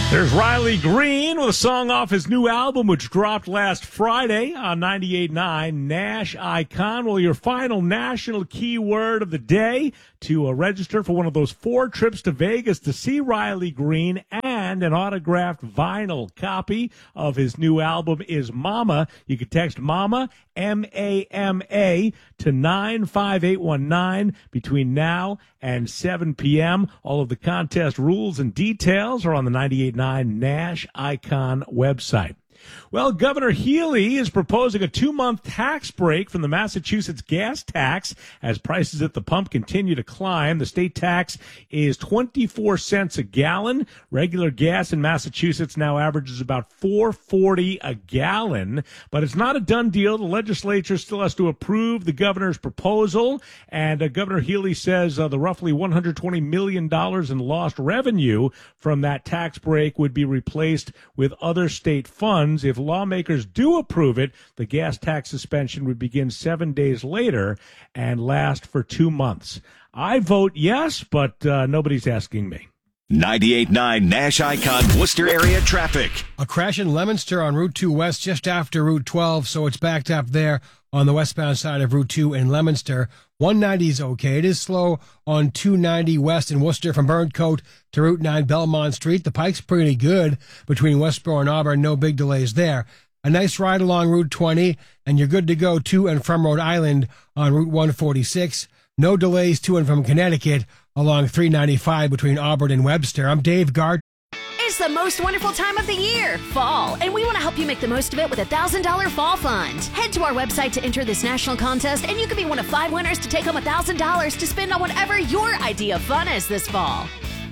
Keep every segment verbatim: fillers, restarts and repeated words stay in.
There's Riley Green with a song off his new album, which dropped last Friday on ninety-eight point nine, Nash Icon. Well, your final national keyword of the day to uh, register for one of those four trips to Vegas to see Riley Green and an autographed vinyl copy of his new album is Mama. You can text Mama, M A M A, to nine five eight one nine between now and seven p.m. All of the contest rules and details are on the ninety-eight point nine Nash Icon website. Well, Governor Healy is proposing a two-month tax break from the Massachusetts gas tax as prices at the pump continue to climb. The state tax is twenty-four cents a gallon. Regular gas in Massachusetts now averages about four forty a gallon, but it's not a done deal. The legislature still has to approve the governor's proposal, and uh, Governor Healy says uh, the roughly one hundred twenty million dollars in lost revenue from that tax break would be replaced with other state funds. If lawmakers do approve it, the gas tax suspension would begin seven days later and last for two months. I vote yes, but uh, nobody's asking me. ninety-eight point nine Nash Icon Worcester area traffic. A crash in Leominster on Route two West just after Route twelve, so it's backed up there on the westbound side of Route two in Leominster. one ninety is okay. It is slow on two ninety West in Worcester from Burncoat to Route nine Belmont Street. The Pike's pretty good between Westboro and Auburn. No big delays there. A nice ride along Route twenty, and you're good to go to and from Rhode Island on Route one forty-six. No delays to and from Connecticut along three ninety-five between Auburn and Webster. I'm Dave Gart. It's the most wonderful time of the year, fall, and we want to help you make the most of it with a one thousand dollars Fall Fund. Head to our website to enter this national contest, and you can be one of five winners to take home one thousand dollars to spend on whatever your idea of fun is this fall.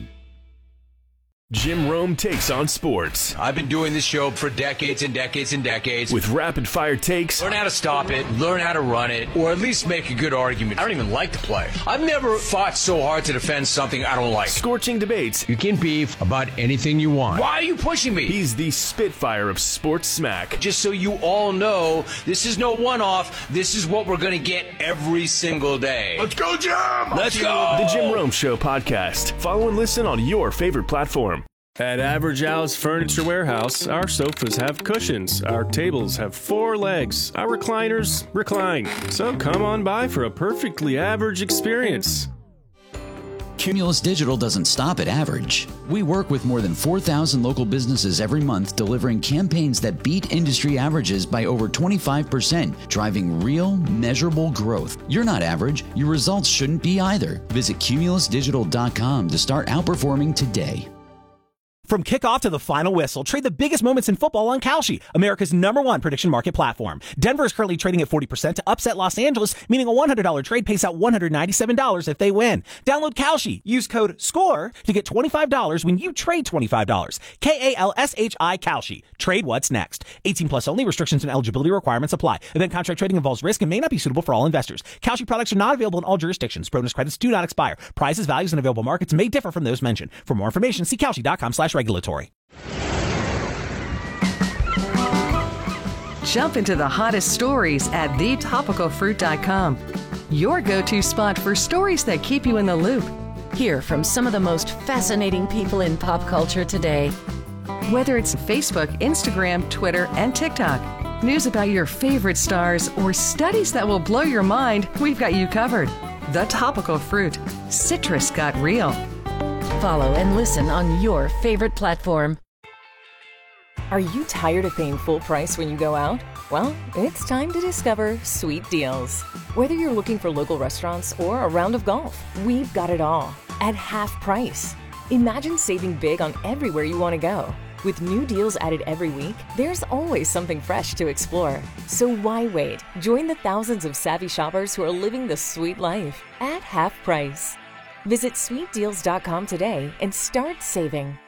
Jim Rome takes on sports. I've been doing this show for decades and decades and decades. With rapid-fire takes. Learn how to stop it, learn how to run it, or at least make a good argument. I don't even like to play. I've never fought so hard to defend something I don't like. Scorching debates. You can beef about anything you want. Why are you pushing me? He's the Spitfire of sports smack. Just so you all know, this is no one-off. This is what we're going to get every single day. Let's go, Jim! Let's go! The Jim Rome Show podcast. Follow and listen on your favorite platform. At Average Al's Furniture Warehouse, our sofas have cushions, our tables have four legs, our recliners recline. So come on by for a perfectly average experience. Cumulus Digital doesn't stop at average. We work with more than four thousand local businesses every month, delivering campaigns that beat industry averages by over twenty-five percent, driving real, measurable growth. You're not average. Your results shouldn't be either. Visit cumulus digital dot com to start outperforming today. From kickoff to the final whistle, trade the biggest moments in football on Kalshi, America's number one prediction market platform. Denver is currently trading at forty percent to upset Los Angeles, meaning a one hundred dollars trade pays out one hundred ninety-seven dollars if they win. Download Kalshi. Use code SCORE to get twenty-five dollars when you trade twenty-five dollars. K A L S H I Kalshi. Trade what's next. eighteen plus only. Restrictions and eligibility requirements apply. Event contract trading involves risk and may not be suitable for all investors. Kalshi products are not available in all jurisdictions. Bonus credits do not expire. Prices, values, and available markets may differ from those mentioned. For more information, see Kalshi dot com slash regulatory. Jump into the hottest stories at the topical fruit dot com. Your go-to spot for stories that keep you in the loop. Hear from some of the most fascinating people in pop culture today. Whether it's Facebook, Instagram, Twitter, and TikTok, news about your favorite stars, or studies that will blow your mind, we've got you covered. The Topical Fruit. Citrus got real. Follow and listen on your favorite platform. Are you tired of paying full price when you go out? Well, it's time to discover Sweet Deals. Whether you're looking for local restaurants or a round of golf, we've got it all at half price. Imagine saving big on everywhere you want to go. With new deals added every week, there's always something fresh to explore. So why wait? Join the thousands of savvy shoppers who are living the sweet life at half price. Visit sweet deals dot com today and start saving.